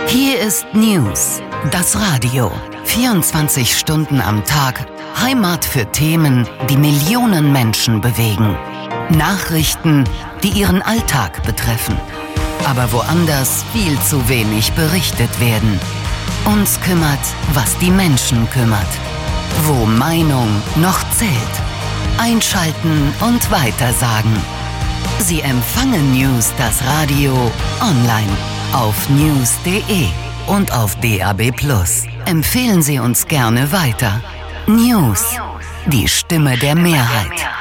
Hier ist News, das Radio. 24 Stunden am Tag, Heimat für Themen, die Millionen Menschen bewegen. Nachrichten, die ihren Alltag betreffen. Aber woanders viel zu wenig berichtet werden. Uns kümmert, was die Menschen kümmert. Wo Meinung noch zählt. Einschalten und weitersagen. Sie empfangen News, das Radio, online auf news.de und auf DAB+. Empfehlen Sie uns gerne weiter. News, die Stimme der Mehrheit.